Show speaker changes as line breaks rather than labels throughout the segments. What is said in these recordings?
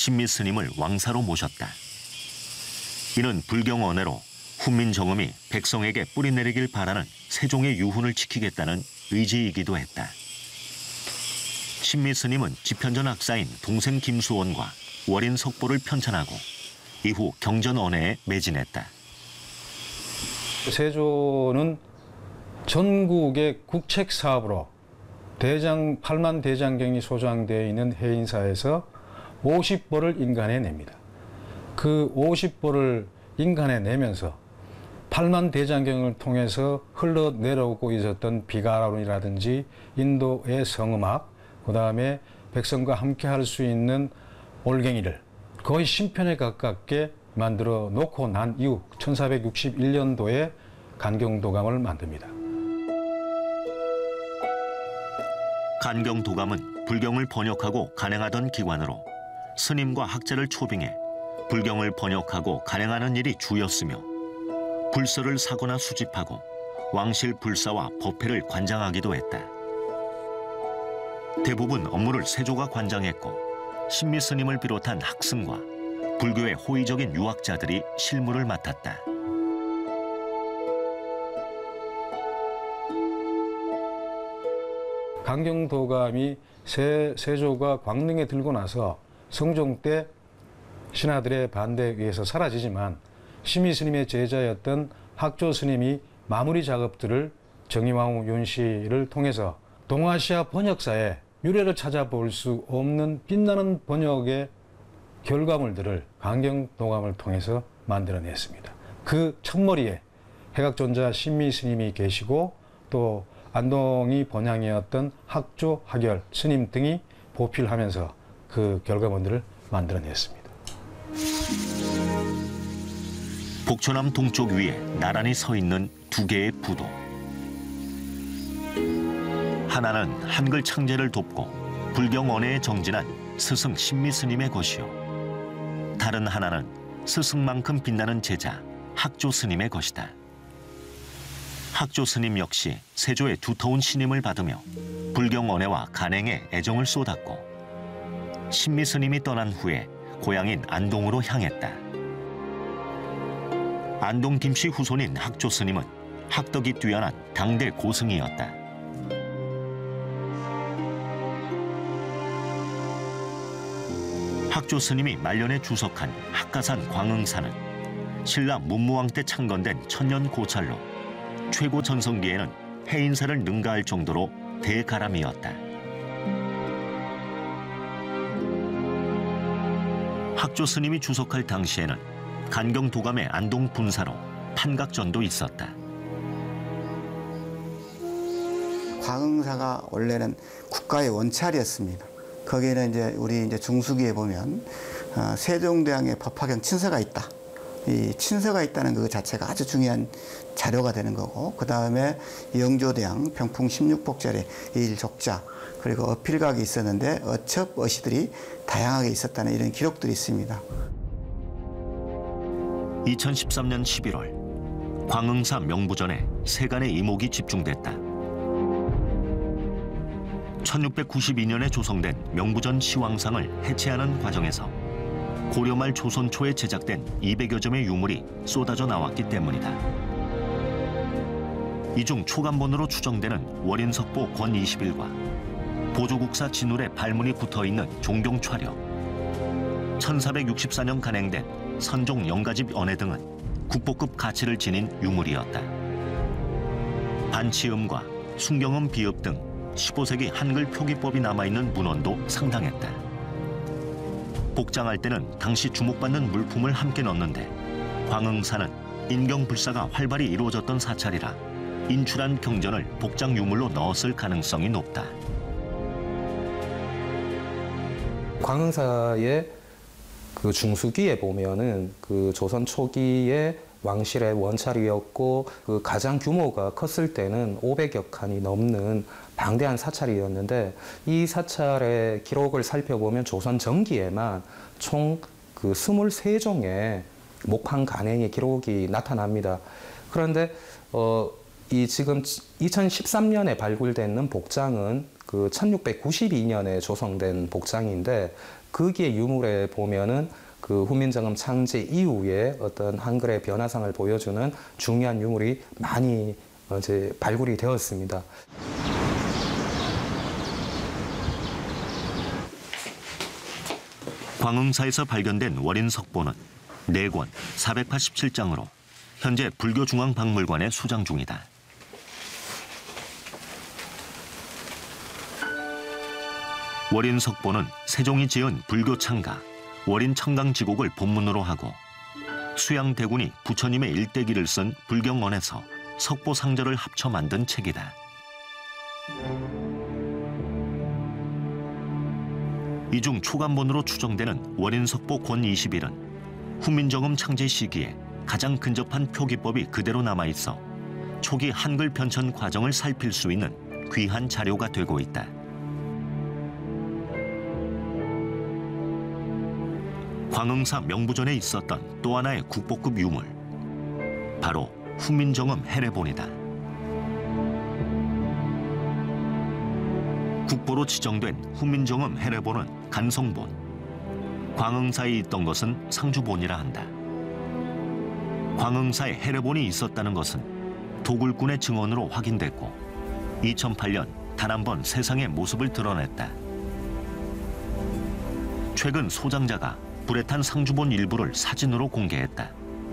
신미 스님을 왕사로 모셨다. 이는 불경 언해로 훈민정음이 백성에게 뿌리내리길 바라는 세종의 유훈을 지키겠다는 의지이기도 했다. 신미 스님은 집현전 학사인 동생 김수원과 월인 석보를 편찬하고 이후 경전 언해에 매진했다.
세조는 전국의 국책 사업으로 8만 대장경이 소장되어 있는 해인사에서 50보를 인간해냅니다. 그 50보를 인간해내면서 8만 대장경을 통해서 흘러내려오고 있었던 비가론이라든지 인도의 성음악, 그 다음에 백성과 함께 할 수 있는 올갱이를 거의 신편에 가깝게 만들어 놓고 난 이후 1461년도에 간경도감을 만듭니다.
간경도감은 불경을 번역하고 간행하던 기관으로 스님과 학자를 초빙해 불경을 번역하고 간행하는 일이 주였으며 불서를 사거나 수집하고 왕실 불사와 법회를 관장하기도 했다. 대부분 업무를 세조가 관장했고 신미 스님을 비롯한 학승과 불교의 호의적인 유학자들이 실무를 맡았다.
간경도감이 세조가 광릉에 들고 나서 성종 때 신하들의 반대에 의해서 사라지지만 신미 스님의 제자였던 학조 스님이 마무리 작업들을 정의왕후 윤씨를 통해서 동아시아 번역사에 유래를 찾아볼 수 없는 빛나는 번역의 결과물들을 간경도감을 통해서 만들어냈습니다. 그 첫머리에 해각존자 신미 스님이 계시고 또 안동이 번향이었던 학조, 학열, 스님 등이 보필하면서 그 결과물들을 만들어냈습니다.
복초남 동쪽 위에 나란히 서 있는 두 개의 부도. 하나는 한글 창제를 돕고 불경 언해에 정진한 스승 신미 스님의 것이요. 다른 하나는 스승만큼 빛나는 제자 학조 스님의 것이다. 학조 스님 역시 세조의 두터운 신임을 받으며 불경 언해와 간행에 애정을 쏟았고 신미 스님이 떠난 후에 고향인 안동으로 향했다. 안동 김씨 후손인 학조 스님은 학덕이 뛰어난 당대 고승이었다. 학조 스님이 말년에 주석한 학가산 광흥사는 신라 문무왕 때 창건된 천년 고찰로 최고 전성기에는 해인사를 능가할 정도로 대가람이었다. 학조 스님이 주석할 당시에는 간경도감의 안동 분사로 판각전도 있었다.
광흥사가 원래는 국가의 원찰이었습니다. 거기에는 우리 중수기에 보면 세종대왕의 법화경 친서가 있다. 이 친서가 있다는 그 자체가 아주 중요한 자료가 되는 거고, 그 다음에 영조대왕 병풍 16복절에 일족자, 그리고 어필각이 있었는데 어첩, 어시들이 다양하게 있었다는 이런 기록들이 있습니다.
2013년 11월 광흥사 명부전에 세간의 이목이 집중됐다. 1692년에 조성된 명부전 시왕상을 해체하는 과정에서 고려 말 조선 초에 제작된 200여 점의 유물이 쏟아져 나왔기 때문이다. 이 중 초간본으로 추정되는 월인석보 권 21과 보조국사 진울의 발문이 붙어있는 종경촬려, 1464년 간행된 선종 영가집 언해 등은 국보급 가치를 지닌 유물이었다. 반치음과 순경음 비읍 등 15세기 한글 표기법이 남아있는 문헌도 상당했다. 복장할 때는 당시 주목받는 물품을 함께 넣는데 광흥사는 인경불사가 활발히 이루어졌던 사찰이라 인출한 경전을 복장 유물로 넣었을 가능성이 높다.
광흥사의 그 중수기에 보면은 그 조선 초기에 왕실의 원찰이었고 그 가장 규모가 컸을 때는 500여 칸이 넘는 방대한 사찰이었는데, 이 사찰의 기록을 살펴보면 조선 전기에만 총 그 23종의 목판 간행의 기록이 나타납니다. 그런데 이 지금 2013년에 발굴되는 복장은 그 1692년에 조성된 복장인데, 거기에 유물에 보면은 그 훈민정음 창제 이후에 어떤 한글의 변화상을 보여주는 중요한 유물이 많이 이제 발굴이 되었습니다.
광흥사에서 발견된 월인 석보는 4권 487장으로 현재 불교중앙박물관에 수장 중이다. 월인 석보는 세종이 지은 불교 창가 월인 청강지곡을 본문으로 하고 수양대군이 부처님의 일대기를 쓴 불경원에서 석보상절을 합쳐 만든 책이다. 이 중 초간본으로 추정되는 월인석보 권 21은 훈민정음 창제 시기에 가장 근접한 표기법이 그대로 남아있어 초기 한글 편찬 과정을 살필 수 있는 귀한 자료가 되고 있다. 광흥사 명부전에 있었던 또 하나의 국보급 유물, 바로 훈민정음 해례본이다. 국보로 지정된 훈민정음 해례본은 간성본, 광흥사에 있던 것은 상주본이라 한다. 광흥사에 해례본이 있었다는 것은 도굴꾼의 증언으로 확인됐고 2008년 단 한 번 세상의 모습을 드러냈다. 최근 소장자가 불에 탄 상주본 일부를 사진으로 공개했다.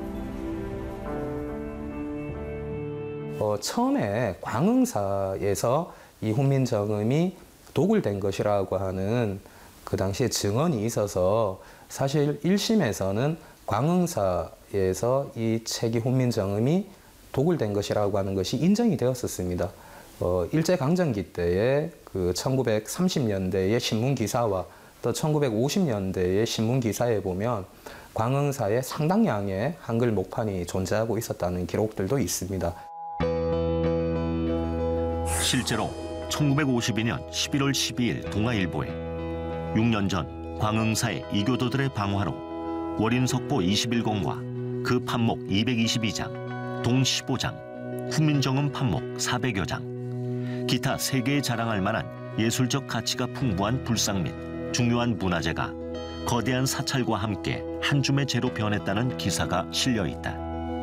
처음에 광흥사에서 이 훈민정음이 도굴된 것이라고 하는 그 당시에 증언이 있어서 사실 1심에서는 광흥사에서 이 책이 훈민정음이 도굴된 것이라고 하는 것이 인정이 되었었습니다. 일제강점기 때에 그 1930년대의 신문기사와 또 1950년대의 신문기사에 보면 광흥사에 상당량의 한글 목판이 존재하고 있었다는 기록들도 있습니다.
실제로 1952년 11월 12일 동아일보에 6년 전 광흥사의 이교도들의 방화로 월인석보 21권과 그 판목 222장, 동 15장, 훈민정음 판목 400여 장, 기타 세계에 자랑할 만한 예술적 가치가 풍부한 불상 및 중요한 문화재가 거대한 사찰과 함께 한 줌의 재로 변했다는 기사가 실려 있다.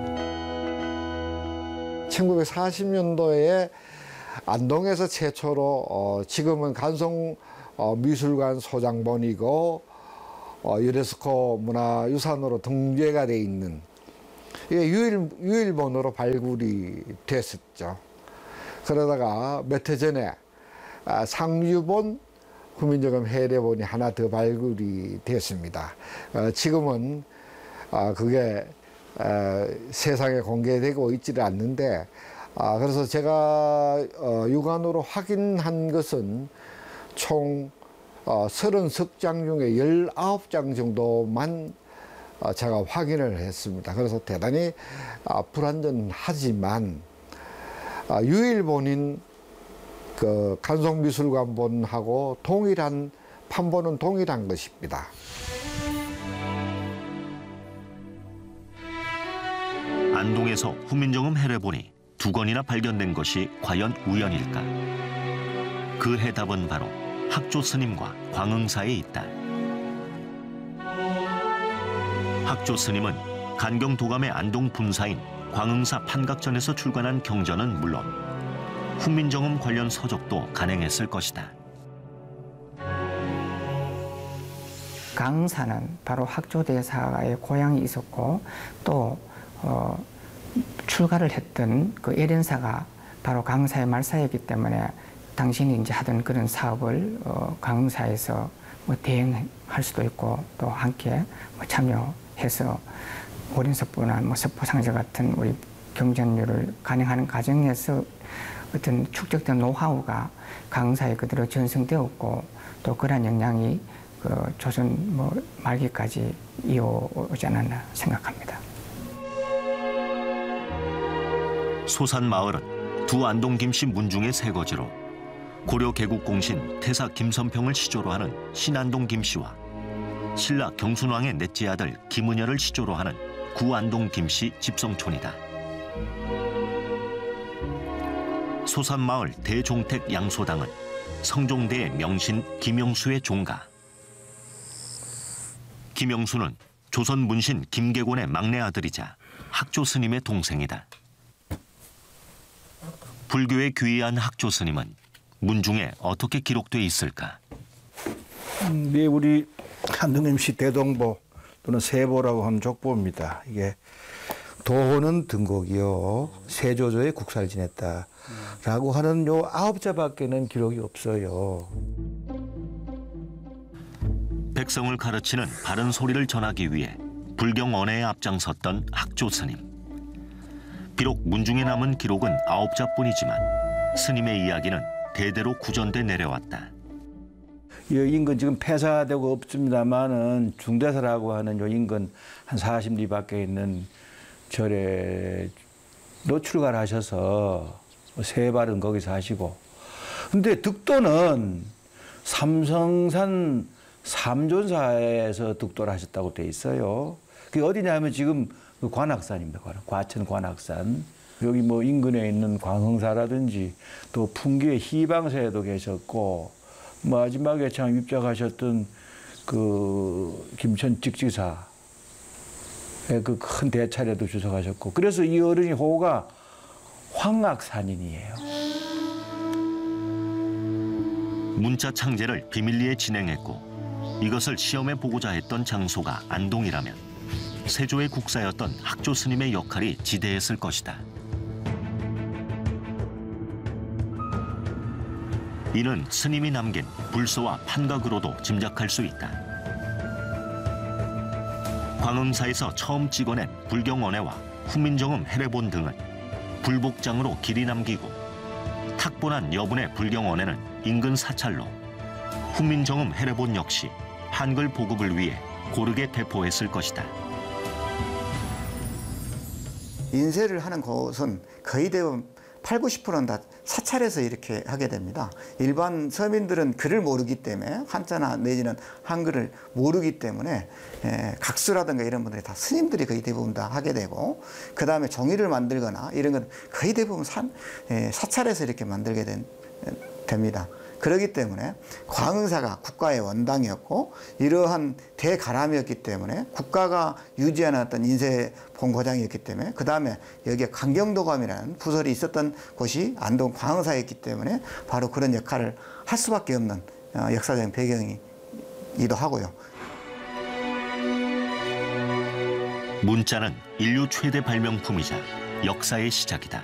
1940년도에 안동에서 최초로 지금은 간송미술관 소장본이고 유네스코 문화유산으로 등재가 돼 있는 이게 유일본으로 발굴이 됐었죠. 그러다가 몇 해 전에 상주본 훈민정음 해례본이 하나 더 발굴이 됐습니다. 지금은 그게 세상에 공개되고 있지를 않는데 그래서 제가 육안으로 확인한 것은 총 30석 중에 19장 정도만 제가 확인을 했습니다. 그래서 대단히 불완전하지만 유일본인 그 간송미술관본하고 동일한 판본은 동일한 것입니다.
안동에서 훈민정음 해례본이 2권이나 발견된 것이 과연 우연일까? 그 해답은 바로 학조 스님과 광흥사에 있다. 학조 스님은 간경 도감의 안동 분사인 광흥사 판각전에서 출간한 경전은 물론 훈민정음 관련 서적도 간행했을 것이다.
광흥사는 바로 학조대사의 고향이 있었고 또 출가를 했던 그 예련사가 바로 광흥사의 말사였기 때문에 당신이 이제 하던 그런 사업을 광흥사에서 뭐 대행할 수도 있고 또 함께 뭐 참여해서 월인석보나 뭐 석보상절 같은 우리 경전류를 간행하는 과정에서 어떤 축적된 노하우가 광흥사에 그대로 전승되었고 또 그러한 영향이 그 조선 뭐 말기까지 이어오지 않았나 생각합니다.
소산마을은 두 안동 김씨 문중의 새거지로 고려 개국공신 태사 김선평을 시조로 하는 신안동 김씨와 신라 경순왕의 넷째 아들 김은열을 시조로 하는 구안동 김씨 집성촌이다. 소산마을 대종택 양소당은 성종대의 명신 김영수의 종가. 김영수는 조선 문신 김계곤의 막내 아들이자 학조 스님의 동생이다. 불교에 귀의한 학조 스님은 문중에 어떻게 기록돼 있을까?
네, 우리 한등림시 대동보 또는 세보라고 하는 족보입니다. 이게 도호는 등곡이요, 세조조의 국사를 지냈다라고 하는 요 9자밖에는 기록이 없어요.
백성을 가르치는 바른 소리를 전하기 위해 불경 언해에 앞장섰던 학조 스님. 비록 문중에 남은 기록은 9자뿐이지만 스님의 이야기는 대대로 구전돼 내려왔다.
이 인근 지금 폐사되고 없습니다만은 중대사라고 하는 요 인근 한 40리 밖에 있는 절에 노출가를 하셔서 세발은 거기서 하시고, 근데 득도는 삼성산 삼존사에서 득도를 하셨다고 돼 있어요. 그게 어디냐 하면 지금 그 관악산입니다. 과천 관악산. 여기 뭐 인근에 있는 광흥사라든지 또 풍기의 희방사에도 계셨고, 마지막에 참 입작하셨던 그 김천 직지사의 그 큰 대차례도 주석하셨고, 그래서 이 어른이 호가 황악산인이에요.
문자 창제를 비밀리에 진행했고 이것을 시험해 보고자 했던 장소가 안동이라면 세조의 국사였던 학조 스님의 역할이 지대했을 것이다. 이는 스님이 남긴 불서와 판각으로도 짐작할 수 있다. 광흥사에서 처음 찍어낸 불경언해와 훈민정음 해례본 등은 불복장으로 길이 남기고 탁본한 여분의 불경언해는 인근 사찰로, 훈민정음 해례본 역시 한글 보급을 위해 고르게 배포했을 것이다.
인쇄를 하는 곳은 거의 대부분 80~90%는 다 사찰에서 이렇게 하게 됩니다. 일반 서민들은 글을 모르기 때문에, 한자나 내지는 한글을 모르기 때문에 각수라든가 이런 분들이 다 스님들이 거의 대부분 다 하게 되고, 그 다음에 종이를 만들거나 이런 건 거의 대부분 사찰에서 이렇게 만들게 됩니다. 그렇기 때문에 광흥사가 국가의 원당이었고 이러한 대가람이었기 때문에 국가가 유지하는 어떤 인쇄 본고장이었기 때문에, 그 다음에 여기에 강경도감이라는 부설이 있었던 곳이 안동 광흥사였기 때문에 바로 그런 역할을 할 수밖에 없는 역사적인 배경이기도 하고요.
문자는 인류 최대 발명품이자 역사의 시작이다.